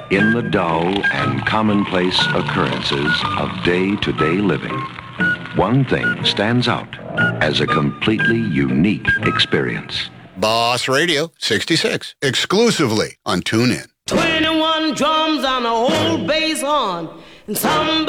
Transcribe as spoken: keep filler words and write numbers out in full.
In the dull and commonplace occurrences of day-to-day living, one thing stands out as a completely unique experience. Boss Radio sixty-six, exclusively on TuneIn. twenty-one drums on a old bass horn, and somebody